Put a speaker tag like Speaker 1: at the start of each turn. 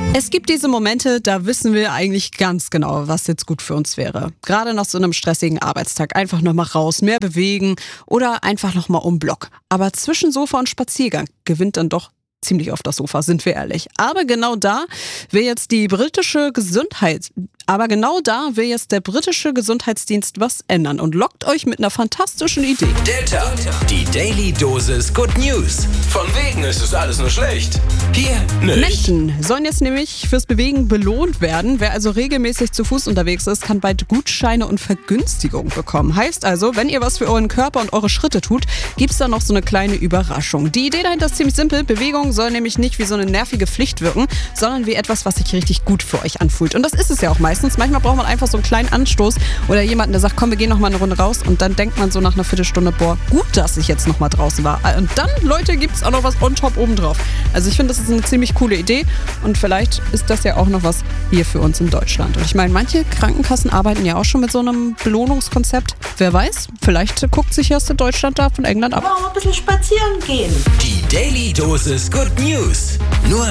Speaker 1: Es gibt diese Momente, da wissen wir eigentlich ganz genau, was jetzt gut für uns wäre. Gerade nach so einem stressigen Arbeitstag. Einfach nochmal raus, mehr bewegen oder einfach nochmal um Block. Aber zwischen Sofa und Spaziergang gewinnt dann doch ziemlich oft das Sofa, sind wir ehrlich. Aber genau da will jetzt der britische Gesundheitsdienst was ändern und lockt euch mit einer fantastischen Idee.
Speaker 2: Der Tag, die Daily Dosis Good News. Von wegen ist es alles nur schlecht. Hier nicht.
Speaker 1: Menschen sollen jetzt nämlich fürs Bewegen belohnt werden. Wer also regelmäßig zu Fuß unterwegs ist, kann bald Gutscheine und Vergünstigungen bekommen. Heißt also, wenn ihr was für euren Körper und eure Schritte tut, gibt's da noch so eine kleine Überraschung. Die Idee dahinter ist ziemlich simpel. Bewegung soll nämlich nicht wie so eine nervige Pflicht wirken, sondern wie etwas, was sich richtig gut für euch anfühlt. Und das ist es ja auch meistens. Manchmal braucht man einfach so einen kleinen Anstoß oder jemanden, der sagt, komm, wir gehen noch mal eine Runde raus, und dann denkt man so nach einer Viertelstunde, boah, gut, dass ich jetzt noch mal draußen war. Und dann, Leute, gibt's auch noch was on top obendrauf. Also ich finde, das ist eine ziemlich coole Idee, und vielleicht ist das ja auch noch was hier für uns in Deutschland. Und ich meine, manche Krankenkassen arbeiten ja auch schon mit so einem Belohnungskonzept. Wer weiß, vielleicht guckt sich erst in Deutschland da von England ab.
Speaker 3: Mal ein bisschen spazieren gehen.
Speaker 2: Die Daily Dosis Good News. Nur